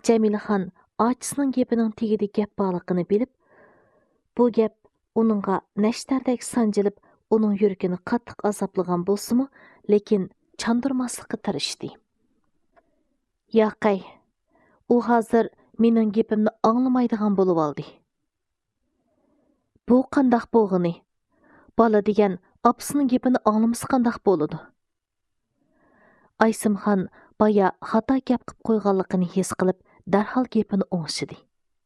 Cəmiləxan acısının gepinin tegidi gep bağlığını bilib, bu gep onunğa nəştərdək sancılıb, onun yürəkini qattiq azaplıgan bolsumu, lekin çandırmaslıqqa tirişdi. Yaqay, u hazır mening gepimni anglamaydigan bo'lib oldi. Bu qandaq bo'lg'ini? Bola degan apasining gepini anglamasa qandaq bo'ladi? Aysimxon baya xato gap qilib qo'yganligini his qilib, darhol gepini o'ngshidi.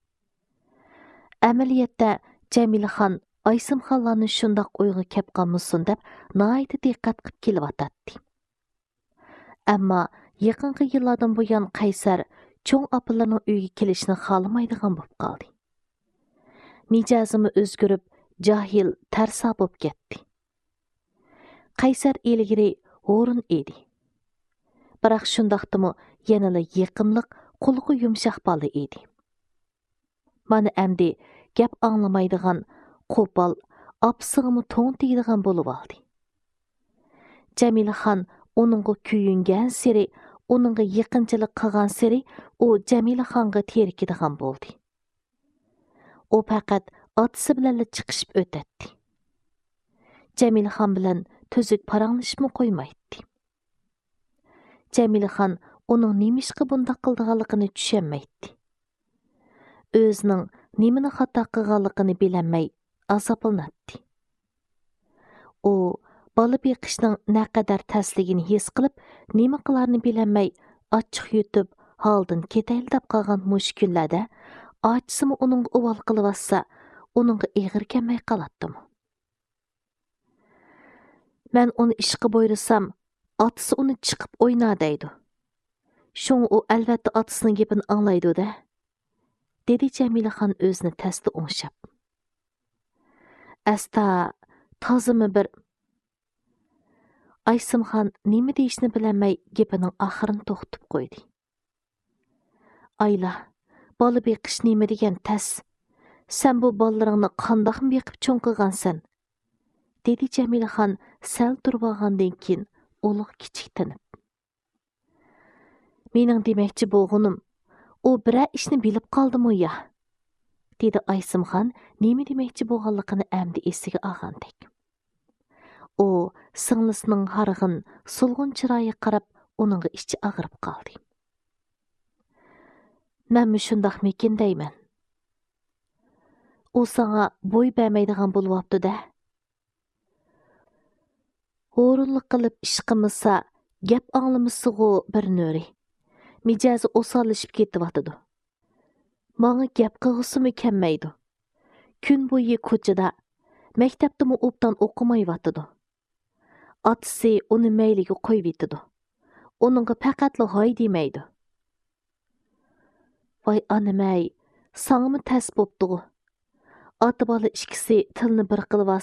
Amaliyotda Camilaxon Aysimxonlarni shundoq o'yga kep qolmasin deb nihoyat diqqat qilib kelyotdi. Ammo yaqinqi yillardan buyon Qaysar cho'ng opalarining uyiga kelishni xohlamaydigan bo'lib qoldi. Mijozimi o'zgarib, jahil, tarsa bo'lib ketdi. Qaysar ilgari o'rin edi. Biroq shundoqdimi yanada yaqinlik, qo'lqi yumshoq bola edi. Mana endi gap anglamaydigan, qo'pol, opsig'imi to'ng tegadigan bo'lib oldi. Camilaxon onunğa kuyungan seri, onunğa yaqinchilik qilgan seri, u Camilaxonga terkidigan bo'ldi. U faqat otasi bilan chiqishib o'tadi. Camilaxon bilan tuzuk paranglashib qo'ymaydi. Camilaxon uning nimishqa bundaq qildiganligini tushunmaydi. O'zining nimani xato qilganligini bilolmay azoblanadi. U bola beqishning naqadar tasligini his qilib, nima qilarni bilolmay ochiq yutib, holdan ketayli deb qolgan mushkullarda ochsimi uning uvol qilyotsa, uningga ig'ir kelmay qoladimi? Men uni ishqa bo'yrasam, otasi uni chiqib o'yna deydi. Shung u albatta otasining gapini anglaydi-da, dedi Camilaxon o'zini tasdi o'ngshab. Asta tozimi bir Aysimxon nima deyishni bilmay gapining oxirini to'xtatib qo'ydi. Ayla, bola beqish nima degan tas? Sen bu bolalaringni qandoq beqib cho'ng qilgansan? Dedi Camilaxon sal turib olgandan keyin ulug' kichik tinib. Mening demoqchi bo'lganim, u biror ishni bilib qoldimi ya? Dedi Aysimxon nima demoqchi bo'lganligini endi esiga olgandek. U singlisining harg'in, sulg'un chiroyiga qarab, uningga ichi og'rib qoldi. Men shundoq mekin deyman. U sana bo'y bermaydigan bo'lyapti-da. O'rinli qilib ish qilmasa, gap anglamasigu bir nuri. Mijozi osonlashib ketyapti. Menga gap qilg'isimi kelmaydi. Kun bo'yi ko'chada, maktabdami obdan o'qimayotdi. Otasi uni mayliga qo'yib yetdi. Uningga faqatla hoy demaydi. Voy onamay, sangmi tas bo'pti. Ota bola ikkisi tilni bir qilib